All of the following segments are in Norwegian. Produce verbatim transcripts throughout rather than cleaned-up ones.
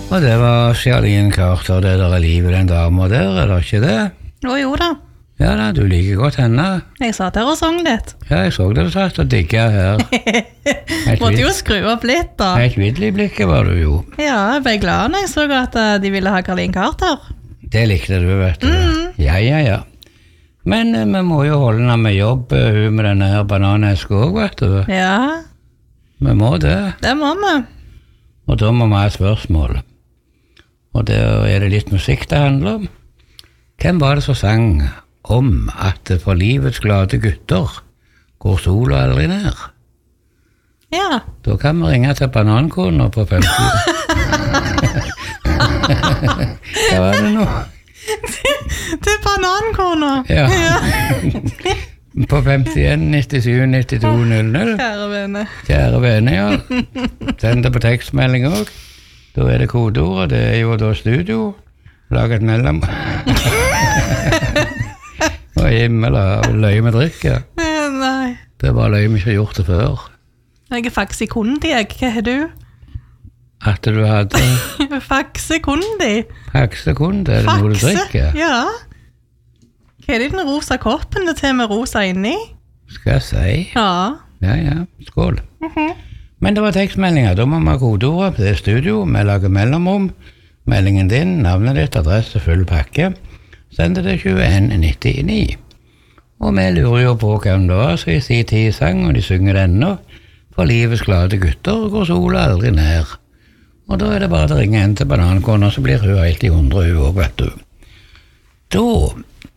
Og det var Charlene Carter, det der er livet den dama der, er det ikke det? Å jo da. Ja da, du liker godt henne. Jeg satt her og sang litt. Ja, jeg så det du satt og digget her. Måtte jo skru opp litt da. Helt viddelig blikket var du jo. Ja, jeg ble glad når jeg så at uh, de ville ha Charlene Carter. Det likte du, vet du. Mm. Ja, ja, ja. Men uh, vi må jo holde henne med jobb, uh, hun med denne her bananesk også, vet du. Ja. Vi må det. Det må vi. Og da må vi ha et spørsmål. Og der er det litt musikk det handler om. Hvem var det som sang om at for livets glade gutter går sola aldri ned? Ja. Da kan vi ringe til banankona på femti. Hva var det nå? Til banankona? Ja. På femtien nittisju nittito null null. Kjære vene. Kjære vene, ja. Send det på tekstmelding også. Da er det kodeord, og det er jo da studio. Lag et mellom. Og himmel og løy med drikk, ja. Nei. Det var løy vi ikke har gjort det før. Jeg er faksikundi, jeg. Hva er du? At du hadde... Faksikundi. Faksekundi, er det noe du drikker? Ja. Hva er det den rosa koppen det til med rosa inni? Skal jeg si? Ja. Ja, ja. Skål. Mhm. Men det var tekstmeldinger. Da må vi ha kodeordet på det studio. Vi lager mellomrom. Meldingen din, navnet ditt, adresse, full pakke. Send det til tjueen nittini. Og vi lurer jo på hvem det var, så jeg sier ti sang, og de synger det ennå. For livets glade gutter går sola aldri ned. Og da er det bare å ringe en til banankona, så blir hun helt i hundre, hun også, vet du. Da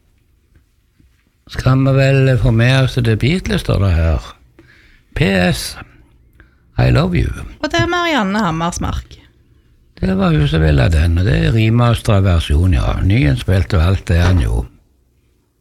skal vi vel få med oss det Beatles, står det her. P S I love you. Og det er Marianne Hammersmark. Det var hun som ville den, og det er remaster versjon, ja. Nyinnspilt og alt det er han jo.